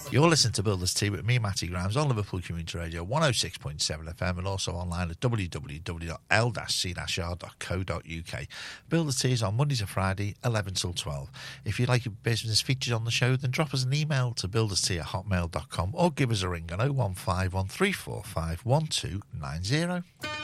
You're listening to Builders Tea with me, Matty Grimes, on Liverpool Community Radio 106.7 FM and also online at www.l-c-r.co.uk. Builders Tea is on Monday to Friday, 11 till 12. If you'd like your business featured on the show, then drop us an email to builderstea@hotmail.com or give us a ring on 0151 345 1290.